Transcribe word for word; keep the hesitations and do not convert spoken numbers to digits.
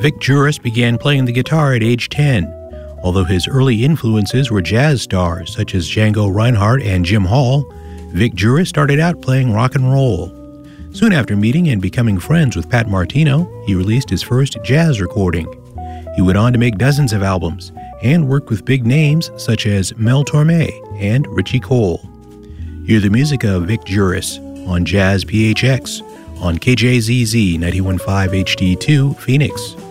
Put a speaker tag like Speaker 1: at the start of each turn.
Speaker 1: Vic Juris began playing the guitar at age ten. Although his early influences were jazz stars such as Django Reinhardt and Jim Hall, Vic Juris started out playing rock and roll. Soon after meeting and becoming friends with Pat Martino, he released his first jazz recording. He went on to make dozens of albums and worked with big names such as Mel Torme and Richie Cole. Hear the music of Vic Juris on Jazz P H X on K J Z Z ninety-one point five H D two Phoenix.